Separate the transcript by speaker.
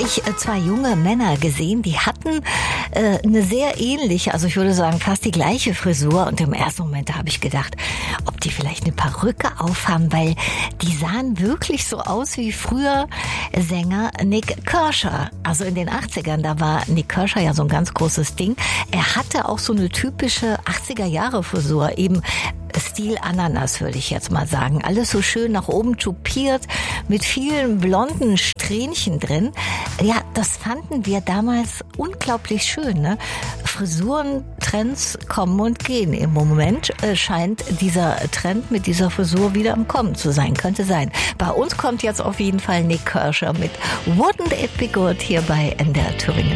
Speaker 1: ich zwei junge Männer gesehen, die hatten eine sehr ähnliche, also ich würde sagen fast die gleiche Frisur. Und im ersten Moment habe ich gedacht, ob die vielleicht eine Perücke aufhaben, weil die sahen wirklich so aus wie früher Sänger Nik Kershaw. Also in den 80ern, da war Nik Kershaw ja so ein ganz großes Ding. Er hatte auch so eine typische 80er-Jahre-Frisur, eben Stil Ananas, würde ich jetzt mal sagen. Alles so schön nach oben tupiert, mit vielen blonden Strähnchen drin. Ja, das fanden wir damals unglaublich schön, ne? Frisuren, Trends kommen und gehen. Im Moment scheint dieser Trend mit dieser Frisur wieder am Kommen zu sein. Könnte sein. Bei uns kommt jetzt auf jeden Fall Nik Kershaw mit Wouldn't It Be Good hier bei NDR Thüringen.